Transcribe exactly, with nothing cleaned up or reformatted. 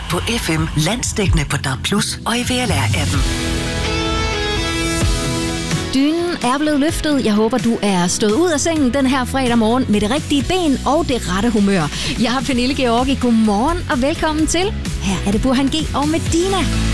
på F M, landsdækkende på D A B plus, og i V L R-appen. Dynen er blevet løftet. Jeg håber, du er stået ud af sengen den her fredag morgen med det rigtige ben og det rette humør. Jeg har Pernille Georgi. Godmorgen og velkommen til. Her er det Burhan G og Medina.